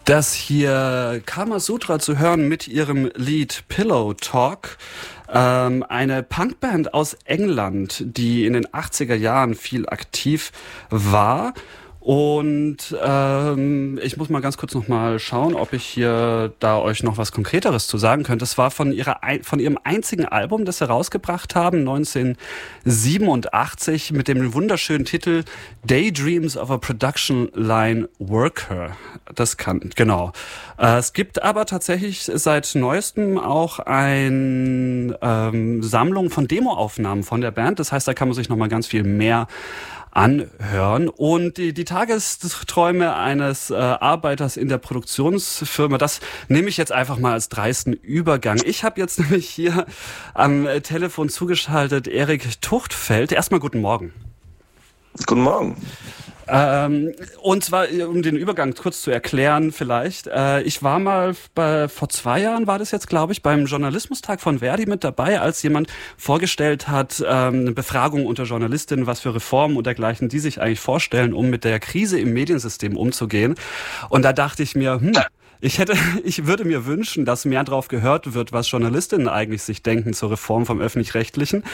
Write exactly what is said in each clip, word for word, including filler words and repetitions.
Das hier Kamasutra zu hören mit ihrem Lied Pillow Talk. Ähm, eine Punkband aus England, die in den achtziger Jahren viel aktiv war. Und ähm, ich muss mal ganz kurz noch mal schauen, ob ich hier da euch noch was Konkreteres zu sagen könnte. Das war von ihrer von ihrem einzigen Album, das sie rausgebracht haben, neunzehnhundertsiebenundachtzig, mit dem wunderschönen Titel Daydreams of a Production Line Worker. Das kann, genau. Äh, es gibt aber tatsächlich seit neuestem auch eine ähm, Sammlung von Demoaufnahmen von der Band. Das heißt, da kann man sich noch mal ganz viel mehr anhören. Und die, die Tagesträume eines äh, Arbeiters in der Produktionsfirma, das nehme ich jetzt einfach mal als dreisten Übergang. Ich habe jetzt nämlich hier am Telefon zugeschaltet Erik Tuchtfeld. Erstmal guten Morgen. Guten Morgen. Ähm, und zwar, um den Übergang kurz zu erklären vielleicht, äh, ich war mal bei, vor zwei Jahren war das jetzt, glaube ich, beim Journalismustag von Verdi mit dabei, als jemand vorgestellt hat, ähm, eine Befragung unter Journalistinnen, was für Reformen und dergleichen die sich eigentlich vorstellen, um mit der Krise im Mediensystem umzugehen. Und da dachte ich mir, hm, Ich hätte, ich würde mir wünschen, dass mehr drauf gehört wird, was Journalistinnen eigentlich sich denken zur Reform vom Öffentlich-Rechtlichen.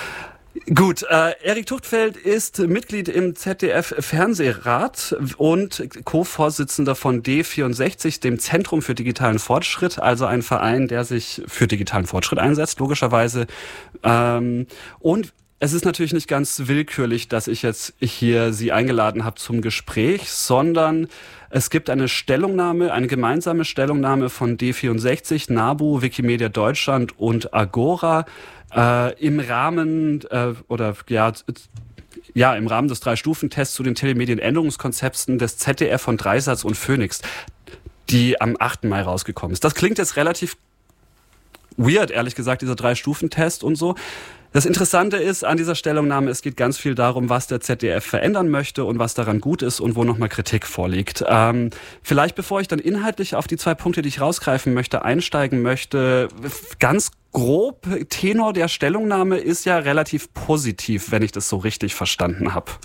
Gut, äh, Erik Tuchtfeld ist Mitglied im Z D F-Fernsehrat und Co-Vorsitzender von D vierundsechzig, dem Zentrum für digitalen Fortschritt, also ein Verein, der sich für digitalen Fortschritt einsetzt, logischerweise. Ähm, und es ist natürlich nicht ganz willkürlich, dass ich jetzt hier Sie eingeladen habe zum Gespräch, sondern es gibt eine Stellungnahme, eine gemeinsame Stellungnahme von D vierundsechzig, NABU, Wikimedia Deutschland und Agora, Äh, im Rahmen äh, oder ja ja im Rahmen des Drei-Stufen-Tests zu den Telemedienänderungskonzepten des Z D F von Dreisatz und Phoenix, die am achten Mai rausgekommen ist. Das klingt jetzt relativ weird, ehrlich gesagt, dieser Drei-Stufen-Test und so. Das Interessante ist an dieser Stellungnahme, es geht ganz viel darum, was der Z D F verändern möchte und was daran gut ist und wo nochmal Kritik vorliegt. Ähm, vielleicht bevor ich dann inhaltlich auf die zwei Punkte, die ich rausgreifen möchte, einsteigen möchte, ganz grob, Tenor der Stellungnahme ist ja relativ positiv, wenn ich das so richtig verstanden habe.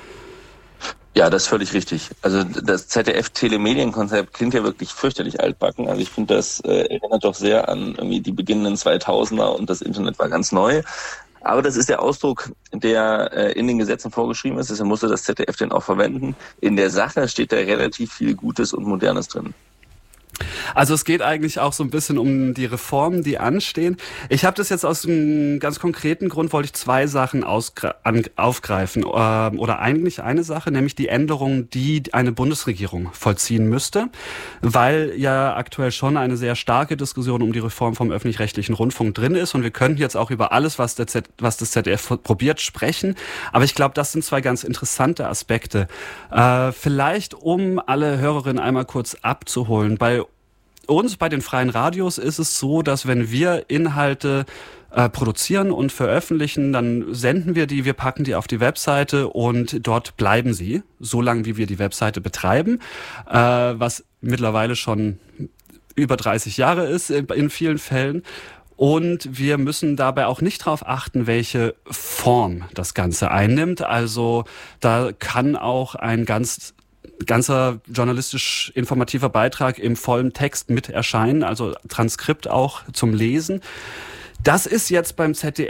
Ja, das ist völlig richtig. Also das Z D F-Telemedienkonzept klingt ja wirklich fürchterlich altbacken. Also ich finde, das äh, erinnert doch sehr an irgendwie die beginnenden zweitausender und das Internet war ganz neu. Aber das ist der Ausdruck, der äh, in den Gesetzen vorgeschrieben ist. Deshalb musste das Z D F den auch verwenden. In der Sache steht da relativ viel Gutes und Modernes drin. Also es geht eigentlich auch so ein bisschen um die Reformen, die anstehen. Ich habe das jetzt aus einem ganz konkreten Grund, wollte ich zwei Sachen ausgre- an, aufgreifen. Ähm, oder eigentlich eine Sache, nämlich die Änderungen, die eine Bundesregierung vollziehen müsste. Weil ja aktuell schon eine sehr starke Diskussion um die Reform vom öffentlich-rechtlichen Rundfunk drin ist. Und wir könnten jetzt auch über alles, was, der Z- was das Z D F probiert, sprechen. Aber ich glaube, das sind zwei ganz interessante Aspekte. Äh, vielleicht, um alle Hörerinnen einmal kurz abzuholen. Bei uns bei den freien Radios ist es so, dass wenn wir Inhalte äh, produzieren und veröffentlichen, dann senden wir die, wir packen die auf die Webseite und dort bleiben sie, so lange wie wir die Webseite betreiben, äh, was mittlerweile schon über dreißig Jahre ist in vielen Fällen. Und wir müssen dabei auch nicht darauf achten, welche Form das Ganze einnimmt. Also da kann auch ein ganz ganzer journalistisch informativer Beitrag im vollen Text mit erscheinen, also Transkript auch zum Lesen. Das ist jetzt beim Z D